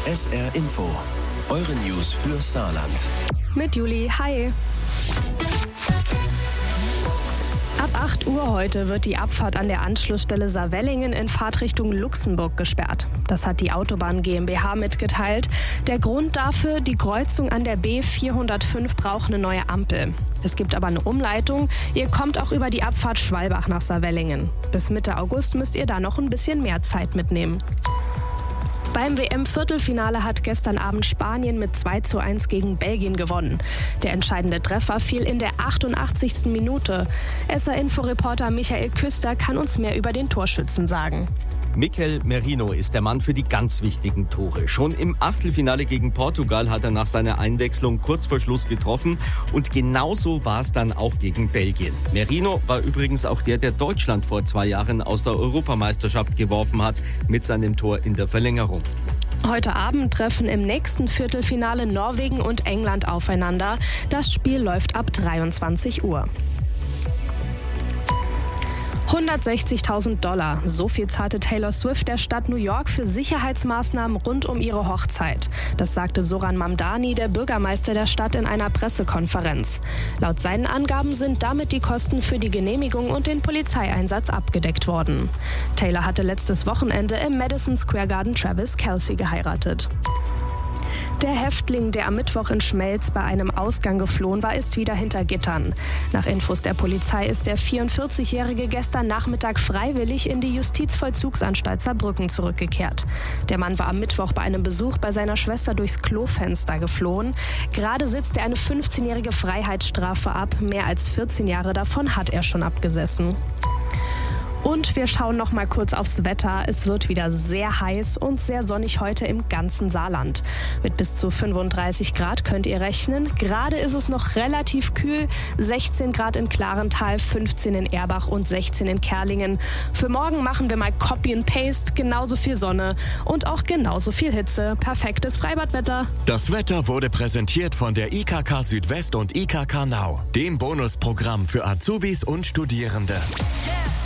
SR Info. Eure News für Saarland. Mit Juli, hi. Ab 8 Uhr heute wird die Abfahrt an der Anschlussstelle Saarwellingen in Fahrtrichtung Luxemburg gesperrt. Das hat die Autobahn GmbH mitgeteilt. Der Grund dafür, die Kreuzung an der B405 braucht eine neue Ampel. Es gibt aber eine Umleitung. Ihr kommt auch über die Abfahrt Schwalbach nach Saarwellingen. Bis Mitte August müsst ihr da noch ein bisschen mehr Zeit mitnehmen. Beim WM-Viertelfinale hat gestern Abend Spanien mit 2:1 gegen Belgien gewonnen. Der entscheidende Treffer fiel in der 88. Minute. SR-Info-Reporter Michael Küster kann uns mehr über den Torschützen sagen. Mikel Merino ist der Mann für die ganz wichtigen Tore. Schon im Achtelfinale gegen Portugal hat er nach seiner Einwechslung kurz vor Schluss getroffen. Und genauso war es dann auch gegen Belgien. Merino war übrigens auch der Deutschland vor 2 Jahren aus der Europameisterschaft geworfen hat mit seinem Tor in der Verlängerung. Heute Abend treffen im nächsten Viertelfinale Norwegen und England aufeinander. Das Spiel läuft ab 23 Uhr. $160.000. So viel zahlte Taylor Swift der Stadt New York für Sicherheitsmaßnahmen rund um ihre Hochzeit. Das sagte Zoran Mamdani, der Bürgermeister der Stadt, in einer Pressekonferenz. Laut seinen Angaben sind damit die Kosten für die Genehmigung und den Polizeieinsatz abgedeckt worden. Taylor hatte letztes Wochenende im Madison Square Garden Travis Kelce geheiratet. Der Häftling, der am Mittwoch in Schmelz bei einem Ausgang geflohen war, ist wieder hinter Gittern. Nach Infos der Polizei ist der 44-Jährige gestern Nachmittag freiwillig in die Justizvollzugsanstalt Saarbrücken zurückgekehrt. Der Mann war am Mittwoch bei einem Besuch bei seiner Schwester durchs Klofenster geflohen. Gerade sitzt er eine 15-jährige Freiheitsstrafe ab. Mehr als 14 Jahre davon hat er schon abgesessen. Und wir schauen noch mal kurz aufs Wetter. Es wird wieder sehr heiß und sehr sonnig heute im ganzen Saarland. Mit bis zu 35 Grad könnt ihr rechnen. Gerade ist es noch relativ kühl. 16 Grad in Klarental, 15 in Erbach und 16 in Kerlingen. Für morgen machen wir mal Copy and Paste. Genauso viel Sonne und auch genauso viel Hitze. Perfektes Freibadwetter. Das Wetter wurde präsentiert von der IKK Südwest und IKK Now, dem Bonusprogramm für Azubis und Studierende.